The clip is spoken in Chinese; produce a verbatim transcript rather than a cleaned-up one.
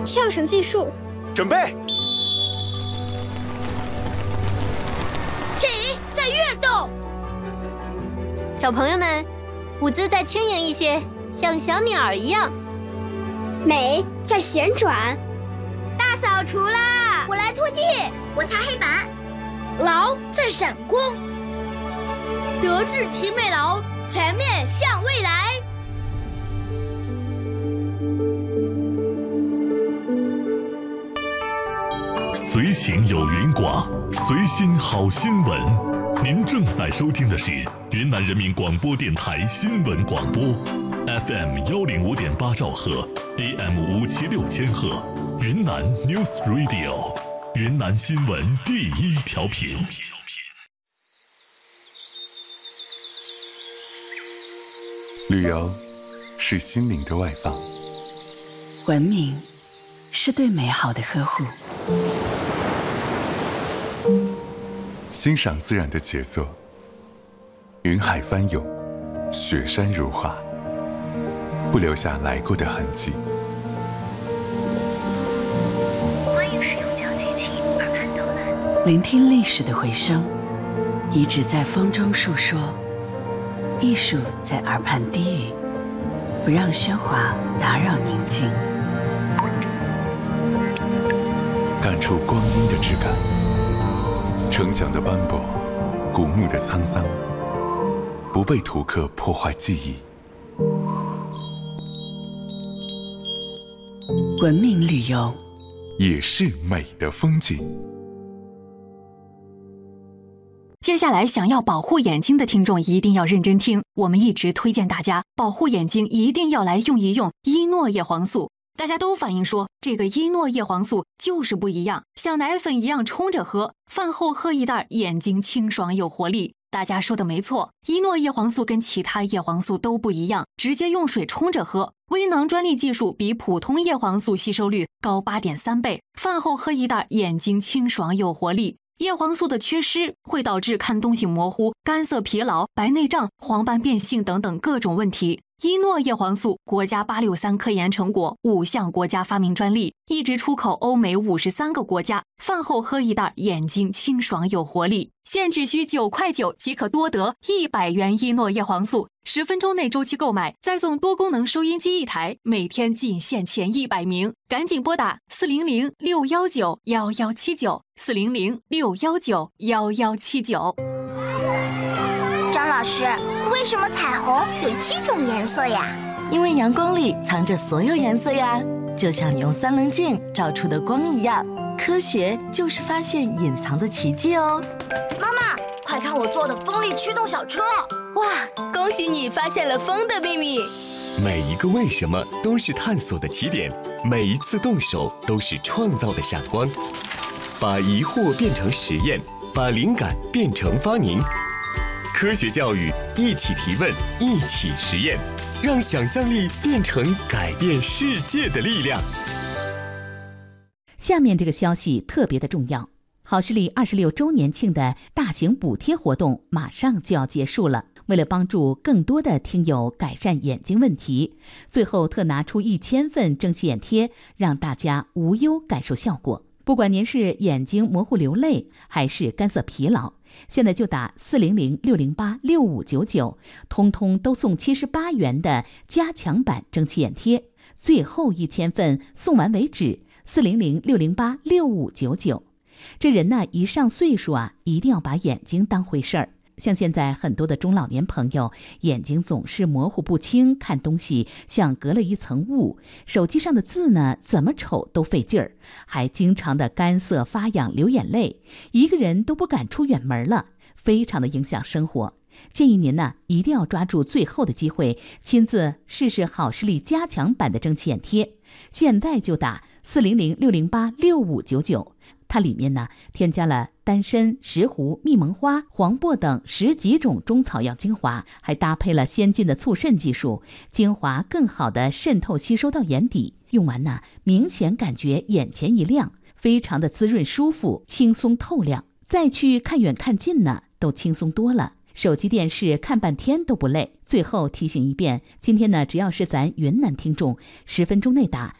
跳绳计数， 准备。 体在跃动。 小朋友们，舞姿再轻盈一些，像小鸟儿一样。 美在旋转。 大扫除啦！我来拖地，我擦黑板。劳在闪光。德智体美劳，全面向未来。 随行有云广，随心好新闻。您正在收听的是云南人民广播电台新闻广播 ，F M 幺零五点八兆赫 ，A M 五七六千赫，云南 News Radio， 云南新闻第一调频。 旅游是心灵的外放， 文明是对美好的呵护。 欣赏自然的杰作，云海翻涌，雪山如画，不留下来过的痕迹。 欢迎使用讲机器耳畔导览。 聆听历史的回声，遗址在风中述说，艺术在耳畔低语，不让喧哗打扰宁静。 感触光阴的质感，城墙的斑驳，古墓的沧桑，不被图刻破坏记忆。 文明旅游也是美的风景。 接下来想要保护眼睛的听众一定要认真听，我们一直推荐大家保护眼睛一定要来用一用伊诺叶黄素。大家都反映说这个伊诺叶黄素就是不一样，像奶粉一样冲着喝，饭后喝一袋眼睛清爽有活力。大家说的没错，伊诺叶黄素跟其他叶黄素都不一样，直接用水冲着喝，微囊专利技术比普通叶黄素吸收率高 八点三 倍，饭后喝一袋眼睛清爽有活力。叶黄素的缺失会导致看东西模糊、干涩疲劳、白内障、黄斑变性等等各种问题。伊诺叶黄素国家八六三科研成果，五项国家发明专利，一直出口欧美五十三个国家。饭后喝一袋，眼睛清爽有活力。现只需九块九即可多得一百元伊诺叶黄素，十分钟内周期购买，再送多功能收音机一台，每天仅限前一百名，赶紧拨打四零零六幺九幺幺七九四零零六幺九幺幺七九。 张老师，为什么彩虹有七种颜色呀？ 因为阳光里藏着所有颜色呀，就像你用三棱镜照出的光一样。科学就是发现隐藏的奇迹哦。 妈妈，快看我做的风力驱动小车！ 哇，恭喜你发现了风的秘密！ 每一个为什么都是探索的起点，每一次动手都是创造的闪光。把疑惑变成实验，把灵感变成发明。科学教育，一起提问，一起实验，让想象力变成改变世界的力量。 下面这个消息特别的重要，好视力二十六周年庆的大型补贴活动马上就要结束了。为了帮助更多的听友改善眼睛问题，最后特拿出一千份蒸汽眼贴，让大家无忧感受效果。不管您是眼睛模糊流泪，还是干涩疲劳，现在就打四零零六零八六五九九，通通都送七十八元的加强版蒸汽眼贴，最后一千份送完为止。四零零六零八六五九九，这人呢一上岁数啊，一定要把眼睛当回事儿。像现在很多的中老年朋友，眼睛总是模糊不清，看东西像隔了一层雾，手机上的字呢怎么瞅都费劲儿，还经常的干涩发痒流眼泪，一个人都不敢出远门了，非常的影响生活。建议您呢一定要抓住最后的机会，亲自试试好视力加强版的蒸汽眼贴，现在就打四零零六零八六五九九，它里面呢添加了丹参、石斛、蜜蒙花、黄柏等十几种中草药精华，还搭配了先进的促渗技术，精华更好的渗透吸收到眼底，用完呢明显感觉眼前一亮，非常的滋润舒服，轻松透亮，再去看远看近呢都轻松多了，手机电视看半天都不累。最后提醒一遍，今天呢只要是咱云南听众，十分钟内打